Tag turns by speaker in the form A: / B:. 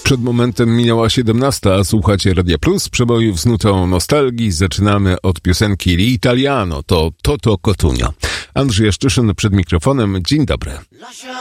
A: Przed momentem minęła 17, a słuchacie Radia Plus, przebojów z nutą nostalgii. Zaczynamy od piosenki L'Italiano, to Toto Cotugno. Andrzej Jaszczyszyn przed mikrofonem. Dzień dobry.